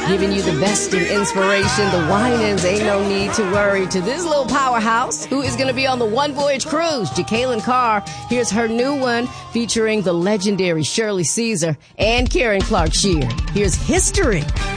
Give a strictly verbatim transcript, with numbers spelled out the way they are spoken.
giving you the best in inspiration. The Winans, ain't no need to worry. To this little powerhouse, who is going to be on the One Voyage cruise, Jekalyn Carr. Here's her new one featuring the legendary Shirley Caesar and Karen Clark Sheard. Here's History.